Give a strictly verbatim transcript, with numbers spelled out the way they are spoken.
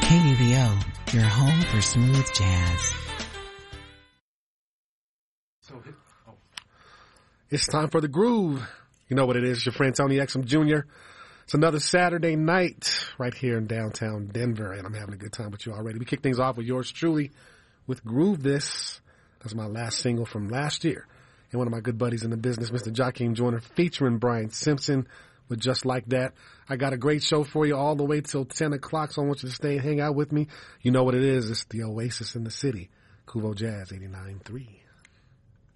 K U V O, your home for smooth jazz. It's time for The Groove. You know what it is. Your friend Tony Exum Junior It's another Saturday night right here in downtown Denver, and I'm having a good time with you already. We kick things off with yours truly with Groove This. That's my last single from last year. And one of my good buddies in the business, Mister Joaquin Joyner, featuring Brian Simpson with Just Like That. I got a great show for you all the way till ten o'clock, so I want you to stay and hang out with me. You know what it is. It's the Oasis in the City. Kuvo Jazz eighty-nine point three.